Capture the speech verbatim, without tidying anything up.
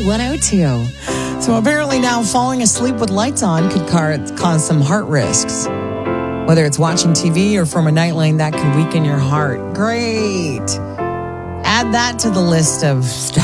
one oh two. So apparently now falling asleep with lights on could car- cause some heart risks. Whether it's watching T V or from a nightline, that could weaken your heart. Great. Add that to the list of stuff